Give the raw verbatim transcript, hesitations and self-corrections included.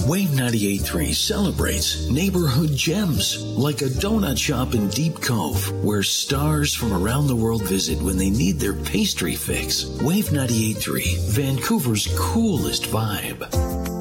Wave ninety-eight point three celebrates neighborhood gems like a donut shop in Deep Cove where stars from around the world visit when they need their pastry fix. Wave ninety-eight point three, Vancouver's coolest vibe.